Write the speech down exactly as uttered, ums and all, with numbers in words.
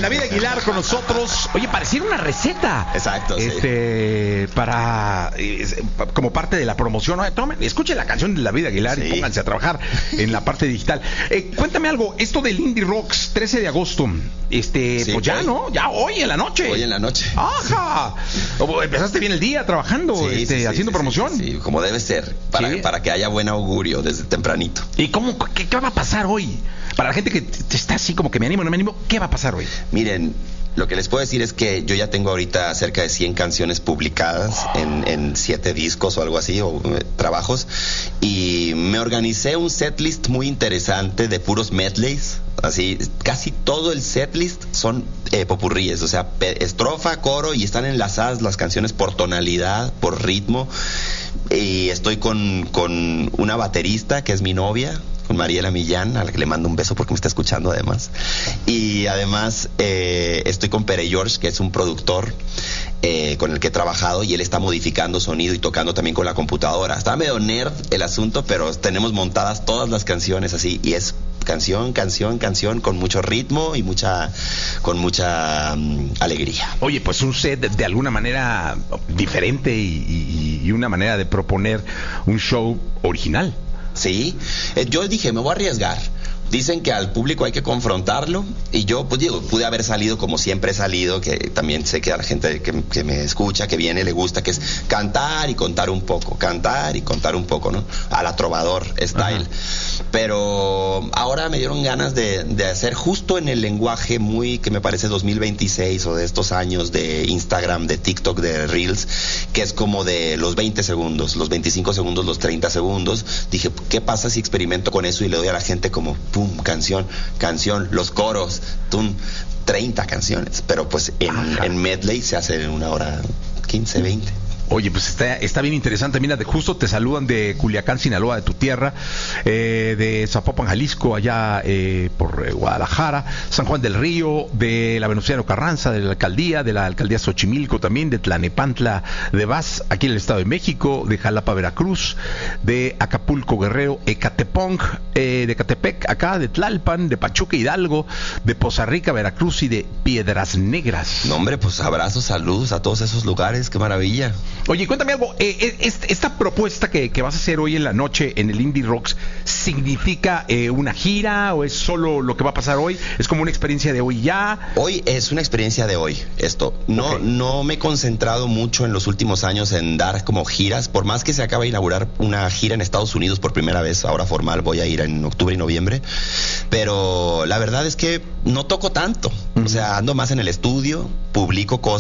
el David Aguilar con nosotros. Oye, pareciera una receta. Exacto, Este, sí. Para, eh, como parte de la promoción. Oye, tomen, escuchen la canción del David Aguilar sí. y pónganse a trabajar en la parte digital. Eh, cuéntame algo, esto del Indie Rocks, trece de agosto. Este, sí, pues ya, hoy. ¿no? Ya hoy en la noche. Hoy en la noche. ¡Ajá! Empezaste bien el día trabajando, sí, este, sí, sí, haciendo sí, promoción. Sí, sí, como debe ser, para, ¿sí? para que haya buen augurio desde tempranito. ¿Y cómo, qué, qué va a pasar hoy? Para la gente que está así como que me animo, no me animo, ¿qué va a pasar hoy? Miren, lo que les puedo decir es que yo ya tengo ahorita cerca de cien canciones publicadas oh. en, en siete discos o algo así, o eh, trabajos, y me organicé un setlist muy interesante de puros medleys. Así, casi todo el setlist son eh, popurríes, o sea, estrofa, coro, y están enlazadas las canciones por tonalidad, por ritmo. Y estoy con, con una baterista que es mi novia, con Mariela Millán, a la que le mando un beso porque me está escuchando además. Y además eh, estoy con Pere George, que es un productor eh, con el que he trabajado, y él está modificando sonido y tocando también con la computadora. Está medio nerd el asunto, pero tenemos montadas todas las canciones así, y es canción, canción, canción, con mucho ritmo y mucha, con mucha um, alegría. Oye, pues un set de, de alguna manera diferente y, y, y una manera de proponer un show original. Sí, eh, yo dije, me voy a arriesgar. Dicen que al público hay que confrontarlo, y yo, pues digo, pude haber salido como siempre he salido, que también sé que a la gente que, que me escucha, que viene, le gusta, que es cantar y contar un poco, cantar y contar un poco, ¿no? A la Trovador style. Ajá. Pero ahora me dieron ganas de, de hacer justo en el lenguaje muy, que me parece dos mil veintiséis, o de estos años de Instagram, de TikTok, de Reels, que es como de los veinte segundos, los veinticinco segundos, los treinta segundos. Dije, ¿qué pasa si experimento con eso y le doy a la gente como pum, canción, canción, los coros, tum, treinta canciones, pero pues en, en medley se hace en una hora quince, veinte. Oye, pues está, está bien interesante. Mira, de justo te saludan de Culiacán, Sinaloa, de tu tierra, eh, de Zapopan, Jalisco, allá eh, por eh, Guadalajara, San Juan del Río, de la Venustiano Carranza, de la alcaldía, de la alcaldía Xochimilco también, de Tlanepantla de Vaz, aquí en el Estado de México, de Jalapa, Veracruz, de Acapulco, Guerrero, Ecatepec, eh, de Ecatepec, acá, de Tlalpan, de Pachuca, Hidalgo, de Poza Rica, Veracruz y de Piedras Negras. No, hombre, pues abrazos, saludos a todos esos lugares, qué maravilla. Oye, cuéntame algo, eh, esta propuesta que, que vas a hacer hoy en la noche en el Indie Rocks, ¿significa eh, una gira o es solo lo que va a pasar hoy? ¿Es como una experiencia de hoy ya? Hoy es una experiencia de hoy, esto. No, okay. no me he concentrado mucho en los últimos años en dar como giras, por más que se acaba de inaugurar una gira en Estados Unidos por primera vez, ahora formal, voy a ir en octubre y noviembre, pero la verdad es que no toco tanto, uh-huh. o sea, ando más en el estudio, publico cosas